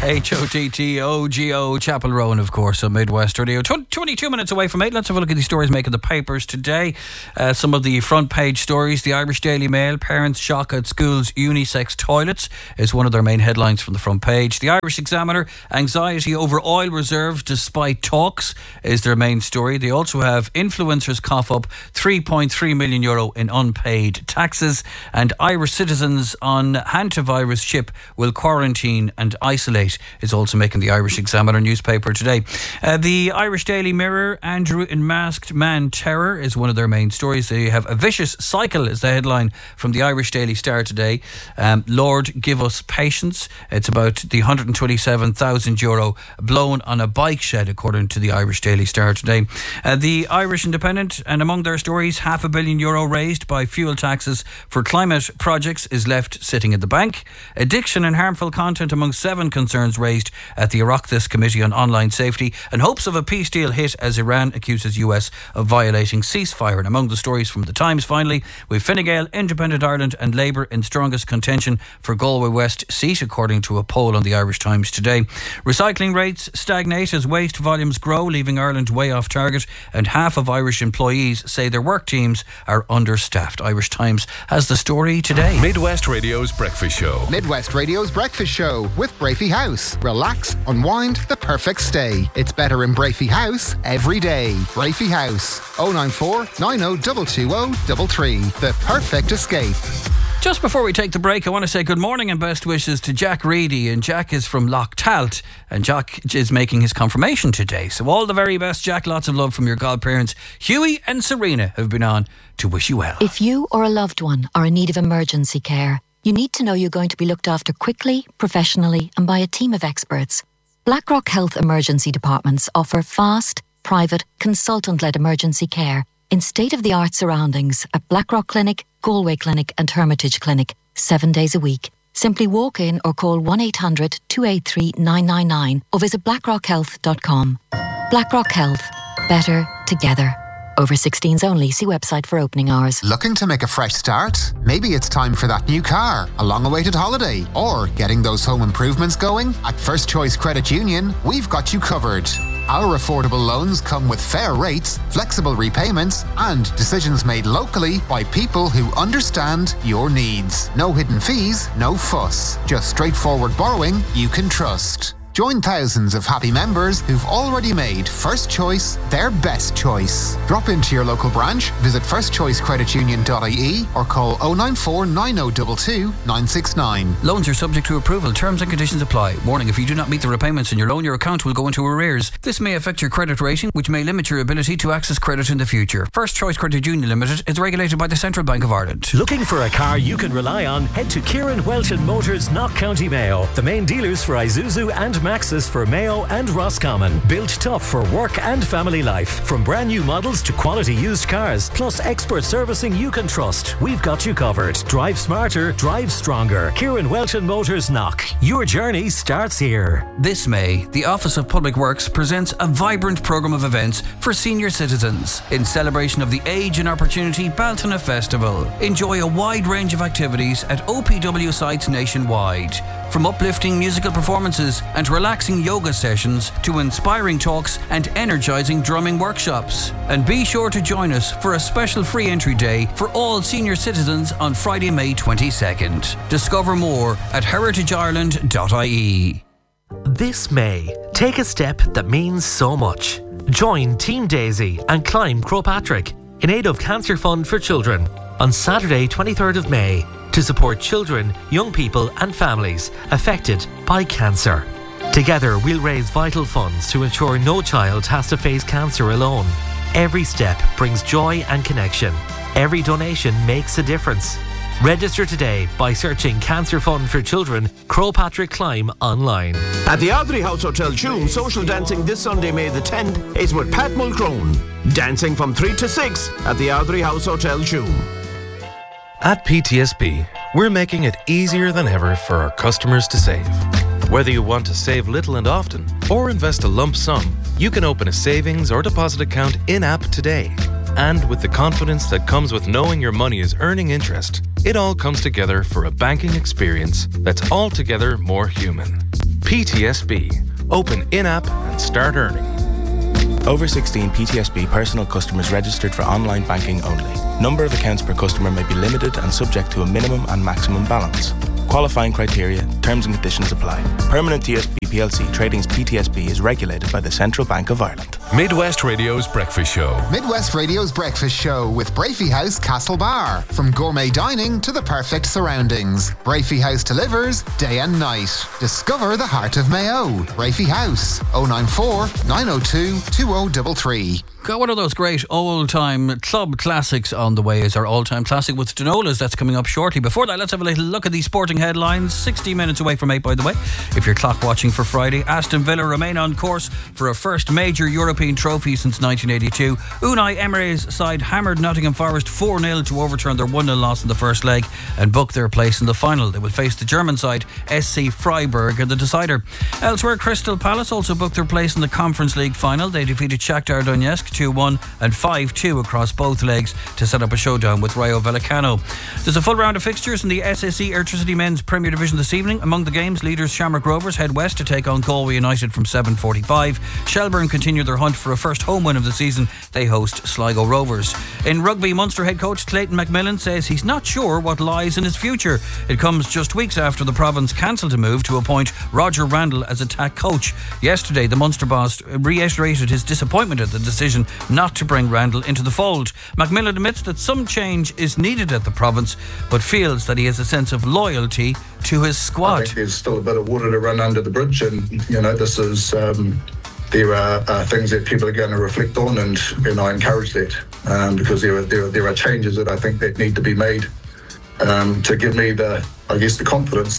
HOTTOGO, Chapel Rowan, of course, on Midwest Radio. 22 minutes away from 8. Let's have a look at the stories making the papers today. Some of the front page stories. The Irish Daily Mail, parents shock at schools' unisex toilets, is one of their main headlines from the front page. The Irish Examiner, anxiety over oil reserve despite talks, is their main story. They also have influencers cough up €3.3 million in unpaid taxes, and Irish citizens on hantavirus chip will quarantine and isolate, is also making the Irish Examiner newspaper today. The Irish Daily Mirror, Andrew in Masked Man Terror, is one of their main stories. They have a vicious cycle is the headline from the Irish Daily Star today. Lord, give us patience. It's about the €127,000 blown on a bike shed, according to the Irish Daily Star today. The Irish Independent, and among their stories, €500 million raised by fuel taxes for climate projects is left sitting in the bank. Addiction and harmful content among 7 concerns raised at the Oireachtas Committee on Online Safety, and hopes of a peace deal hit as Iran accuses US of violating ceasefire. And among the stories from the Times, finally, with Fine Gael, Independent Ireland and Labour in strongest contention for Galway West seat, according to a poll on the Irish Times today. Recycling rates stagnate as waste volumes grow, leaving Ireland way off target, and half of Irish employees say their work teams are understaffed. Irish Times has the story today. Midwest Radio's Breakfast Show. Midwest Radio's Breakfast Show with Brafey House. Relax, unwind, the perfect stay. It's better in Brafey House every day. Brafey House, 094 90 220 the perfect escape. Just before we take the break, I want to say good morning and best wishes to Jack Reedy. And Jack is from Loch Talt, and Jack is making his confirmation today. So all the very best, Jack. Lots of love from your godparents. Hughie and Serena have been on to wish you well. If you or a loved one are in need of emergency care, you need to know you're going to be looked after quickly, professionally, and by a team of experts. Blackrock Health Emergency Departments offer fast, private, consultant-led emergency care in state-of-the-art surroundings at Blackrock Clinic, Galway Clinic and Hermitage Clinic, 7 days a week. Simply walk in or call 1800 283 999 or visit blackrockhealth.com. Blackrock Health. Better together. Over 16s only. See website for opening hours. Looking to make a fresh start? Maybe it's time for that new car, a long-awaited holiday, or getting those home improvements going? At First Choice Credit Union, we've got you covered. Our affordable loans come with fair rates, flexible repayments, and decisions made locally by people who understand your needs. No hidden fees, no fuss. Just straightforward borrowing you can trust. Join thousands of happy members who've already made First Choice their best choice. Drop into your local branch, visit firstchoicecreditunion.ie or call 094 9022 969. Loans are subject to approval. Terms and conditions apply. Warning, if you do not meet the repayments in your loan, your account will go into arrears. This may affect your credit rating, which may limit your ability to access credit in the future. First Choice Credit Union Limited is regulated by the Central Bank of Ireland. Looking for a car you can rely on? Head to Kieran Welton Motors, Knock County Mayo, the main dealers for Isuzu and Maxus for Mayo and Roscommon. Built tough for work and family life. From brand new models to quality used cars, plus expert servicing you can trust. We've got you covered. Drive smarter, drive stronger. Kieran Welton Motors Knock. Your journey starts here. This May, the Office of Public Works presents a vibrant programme of events for senior citizens in celebration of the Age and Opportunity Baltona Festival. Enjoy a wide range of activities at OPW sites nationwide. From uplifting musical performances and relaxing yoga sessions to inspiring talks and energising drumming workshops. And be sure to join us for a special free entry day for all senior citizens on Friday, May 22nd. Discover more at heritageireland.ie. This May, take a step that means so much. Join Team Daisy and climb Croagh Patrick in aid of Cancer Fund for Children on Saturday 23rd of May to support children, young people and families affected by cancer. Together we'll raise vital funds to ensure no child has to face cancer alone. Every step brings joy and connection. Every donation makes a difference. Register today by searching Cancer Fund for Children, Croagh Patrick Climb online. At the Ardrey House Hotel Tuam, social dancing this Sunday, May the 10th, is with Pat Mulcrone. Dancing from 3 to 6 at the Ardrey House Hotel Tuam. At PTSB, we're making it easier than ever for our customers to save. Whether you want to save little and often or invest a lump sum, you can open a savings or deposit account in-app today. And with the confidence that comes with knowing your money is earning interest, it all comes together for a banking experience that's altogether more human. PTSB. Open in-app and start earning. Over 16 PTSB personal customers registered for online banking only. Number of accounts per customer may be limited and subject to a minimum and maximum balance. Qualifying criteria, terms and conditions apply. Permanent TSB plc Tradings PTSB is regulated by the Central Bank of Ireland. Midwest Radio's Breakfast Show. Midwest Radio's Breakfast Show with Brafey House Castle Bar. From gourmet dining to the perfect surroundings, Brafey House delivers day and night. Discover the heart of Mayo. Brafey House, 094 902 2033. Got one of those great old-time club classics on the way is our all-time classic with Danolas. That's coming up shortly. Before that, let's have a little look at these sporting headlines. 60 minutes away from 8, by the way. If you're clock watching for Friday, Aston Villa remain on course for a first major European trophy since 1982. Unai Emery's side hammered Nottingham Forest 4-0 to overturn their 1-0 loss in the first leg and book their place in the final. They will face the German side, SC Freiburg, in the decider. Elsewhere, Crystal Palace also booked their place in the Conference League final. They defeated Shakhtar Donetsk 2-1 and 5-2 across both legs to set up a showdown with Rayo Vallecano. There's a full round of fixtures in the SSE Airtricity Men's Premier Division this evening. Among the games, leaders Shamrock Rovers head west to take on Galway United from 7:45. Shelbourne continue their hunt for a first home win of the season. They host Sligo Rovers. In rugby, Munster head coach Clayton McMillan says he's not sure what lies in his future. It comes just weeks after the province cancelled a move to appoint Roger Randall as attack coach. Yesterday, the Munster boss reiterated his disappointment at the decision not to bring Randall into the fold. McMillan admits that some change is needed at the province, but feels that he has a sense of loyalty to his squad. I think there's still a bit of water to run under the bridge, and this is there are things that people are going to reflect on, and I encourage that because there are changes that I think that need to be made to give me the confidence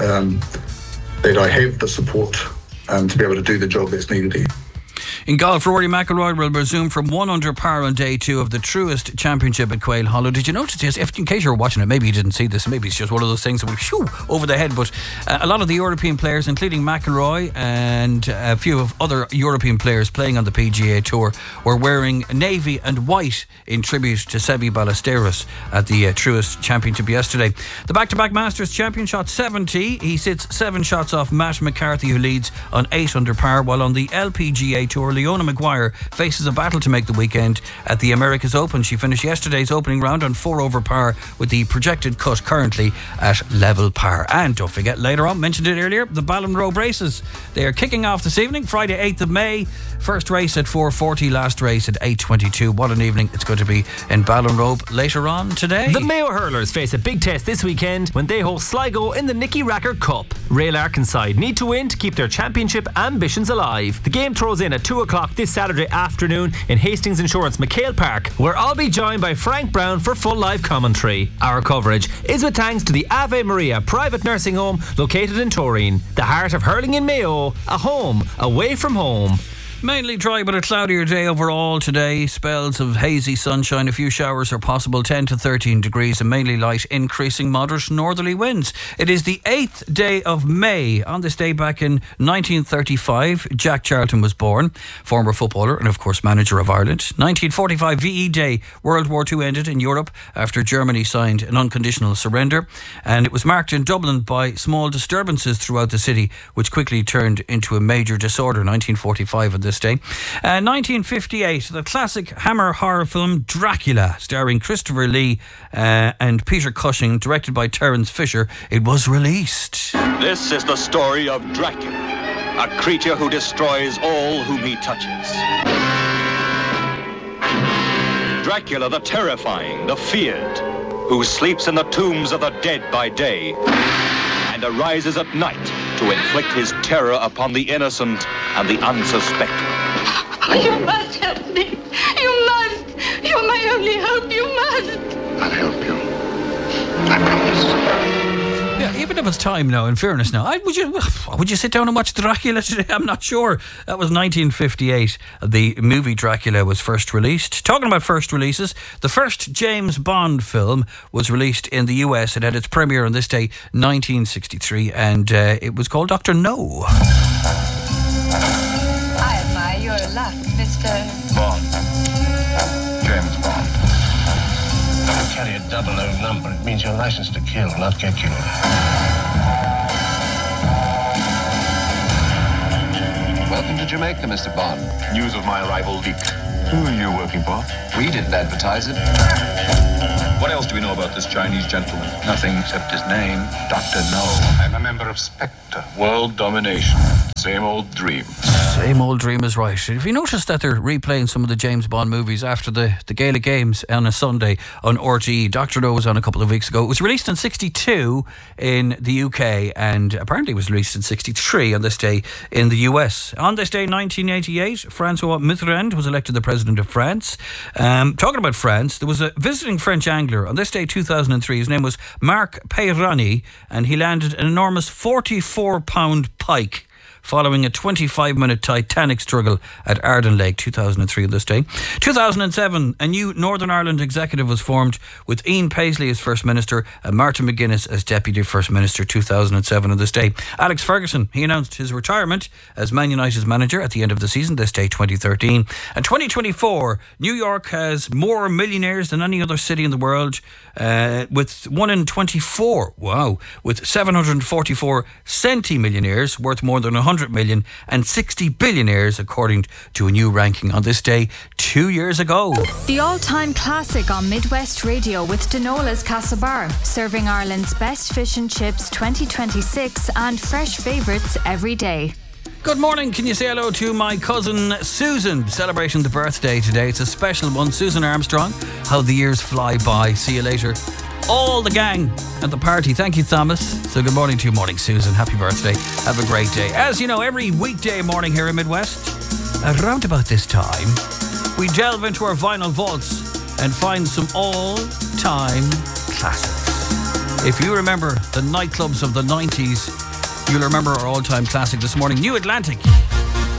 that I have the support to be able to do the job that's needed here. In golf, Rory McIlroy will resume from 1 under par on day 2 of the Truist Championship at Quail Hollow. Did you notice this? In case you were watching it, maybe you didn't see this, maybe it's just one of those things that went over the head, but a lot of the European players, including McIlroy and a few of other European players playing on the PGA Tour, were wearing navy and white in tribute to Seve Ballesteros at the Truist Championship yesterday. The back-to-back Masters champion shot 70. He sits 7 shots off Matt McCarthy, who leads on 8 under par, while on the LPGA Tour, Leona Maguire faces a battle to make the weekend at the America's Open. She finished yesterday's opening round on 4 over par with the projected cut currently at level par. And don't forget, later on, mentioned it earlier, the Ballinrobe races. They are kicking off this evening, Friday 8th of May. First race at 4:40, last race at 8:22. What an evening it's going to be in Ballinrobe later on today. The Mayo Hurlers face a big test this weekend when they host Sligo in the Nicky Racker Cup. Ray Larkin's side need to win to keep their championship ambitions alive. The game throws in at 2 o'clock this Saturday afternoon in Hastings Insurance McHale Park, where I'll be joined by Frank Brown for full live commentary. Our coverage is with thanks to the Ave Maria private nursing home located in Torreen, the heart of hurling in Mayo, a home away from home. Mainly dry but a cloudier day overall today. Spells of hazy sunshine, a few showers are possible, 10 to 13 degrees and mainly light, increasing moderate northerly winds. It is the 8th day of May. On this day back in 1935, Jack Charlton was born, former footballer and of course manager of Ireland. 1945 VE Day, World War II ended in Europe after Germany signed an unconditional surrender, and it was marked in Dublin by small disturbances throughout the city, which quickly turned into a major disorder. 1945 at this day. 1958, the classic Hammer horror film Dracula, starring Christopher Lee and Peter Cushing, directed by Terence Fisher. It was released. This is the story of Dracula, a creature who destroys all whom he touches. Dracula the terrifying, the feared, who sleeps in the tombs of the dead by day and arises at night to inflict his terror upon the innocent and the unsuspecting. You must help me. You must. You're my only hope. You must. I'll help you. I promise. Yeah, even if it's time now, in fairness now, would you sit down and watch Dracula today? I'm not sure. That was 1958. The movie Dracula was first released. Talking about first releases, the first James Bond film was released in the US. It had its premiere on this day, 1963, and it was called Dr. No. I admire your luck, Mr. Bond. James Bond. You carry a 00 number. It means you're licensed to kill, not get killed. Welcome to Jamaica, Mr. Bond. News of my arrival leaked. Who are you working for? We didn't advertise it. What else do we know about this Chinese gentleman? Nothing except his name, Dr. No. I'm a member of Spectre. World domination. Same old dream. Same old dream is right. Have you noticed that they're replaying some of the James Bond movies after the Gaelic Games on a Sunday on RTE? Dr. No was on a couple of weeks ago. It was released in 1962 in the UK and apparently was released in 1963 on this day in the US. On this day, 1988, Francois Mitterrand was elected the President of France. Talking about France, there was a visiting French angler on this day, 2003. His name was Marc Peyrani, and he landed an enormous 44-pound pike following a 25-minute Titanic struggle at Arden Lake, 2003 on this day. 2007, a new Northern Ireland executive was formed with Ian Paisley as First Minister and Martin McGuinness as Deputy First Minister, 2007 on this day. Alex Ferguson, he announced his retirement as Man United's manager at the end of the season, this day 2013. And 2024, New York has more millionaires than any other city in the world, with 1 in 24, wow, with 744 centimillionaires worth more than 100 million and 60 billionaires according to a new ranking on this day 2 years ago. The all-time classic on Midwest Radio with Denola's Castlebar, serving Ireland's best fish and chips 2026 and fresh favourites every day. Good morning. Can you say hello to my cousin Susan, celebrating the birthday today? It's a special one. Susan Armstrong. How the years fly by. See you later. All the gang at the party. Thank you, Thomas. So good morning to you. Morning, Susan. Happy birthday. Have a great day. As you know, every weekday morning here in Midwest, around about this time, we delve into our vinyl vaults and find some all-time classics. If you remember the nightclubs of the 90s, you'll remember our all-time classic this morning, New Atlantic.